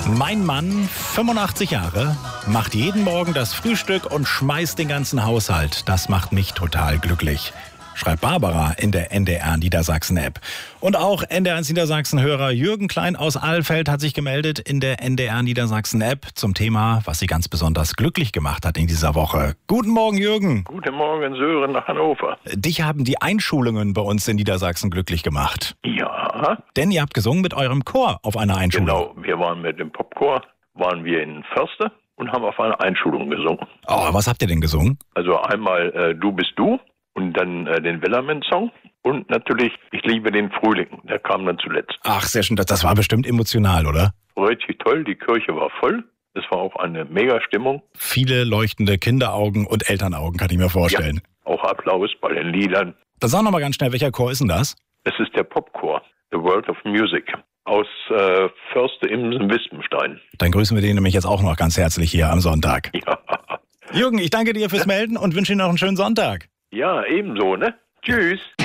Mein Mann, 85 Jahre, macht jeden Morgen das Frühstück und schmeißt den ganzen Haushalt. Das macht mich total glücklich, schreibt Barbara in der NDR Niedersachsen-App. Und auch NDR1 Niedersachsen-Hörer Jürgen Klein aus Alfeld hat sich gemeldet in der NDR Niedersachsen-App zum Thema, was sie ganz besonders glücklich gemacht hat in dieser Woche. Guten Morgen, Jürgen. Guten Morgen, Sören nach Hannover. Dich haben die Einschulungen bei uns in Niedersachsen glücklich gemacht. Ja. Denn ihr habt gesungen mit eurem Chor auf einer Einschulung. Genau, wir waren mit dem Popchor, waren wir in Förster und haben auf einer Einschulung gesungen. Oh, was habt ihr denn gesungen? Also einmal Du bist du und dann den Wellerman-Song und natürlich Ich liebe den Frühling, der kam dann zuletzt. Ach, sehr schön, das war bestimmt emotional, oder? Richtig toll, die Kirche war voll. Es war auch eine Mega-Stimmung. Viele leuchtende Kinderaugen und Elternaugen, kann ich mir vorstellen. Ja, auch Applaus bei den Liedern. Dann sag noch mal ganz schnell, welcher Chor ist denn das? Es ist der Popchor, The World of Music, aus Förster Imsen-Wispenstein. Dann grüßen wir den nämlich jetzt auch noch ganz herzlich hier am Sonntag. Ja. Jürgen, ich danke dir fürs Melden und wünsche Ihnen noch einen schönen Sonntag. Ja, ebenso, ne? Tschüss.